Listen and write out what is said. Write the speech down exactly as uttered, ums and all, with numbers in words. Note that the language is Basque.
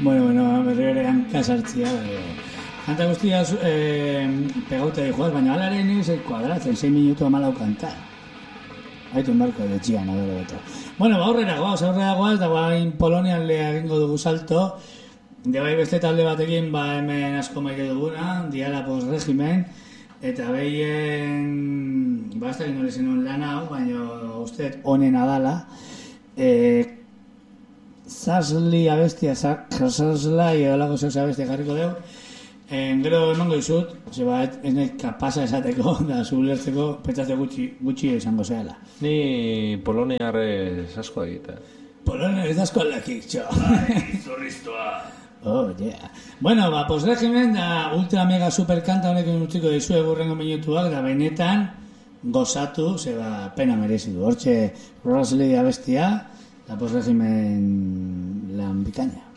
Bueno, bueno, berri ere hankasartzia, kanta guztia eh, pegauta joaz, baina alaren nire zei kuadratzen, sei minutu amalau kanta. Haitu enbarko de txian, adoro beto. Bueno, ba, aurrera goaz, aurrera goaz, da guain Polonian lea egingo dugu salto. De bai beste talde batekin, ba, hemen asko maite duguna, diala post-regimen, eta behien, ba, ez da gino lezen lan hau, baina usteet onena dala. Eh, Zasli abestia, Zaslai edo lako zeus abestia jarriko deu. En, gero emango izut, zeba ez nahi kapasa esateko, da zubilertzeko, petxatze gutxi, gutxi izango zehala. Ni poloniarrez asko egita. Poloniarrez asko aldakik, txo. Ai, zorriztoa. Oh, yeah. Bueno, ba, post-regimen da ultra mega super kanta honekin utziko dizu egurrengo minutuak, da benetan gozatu, zeba pena merezi du. Hortxe Rosalie abestia, la post-regimen lan bikaina.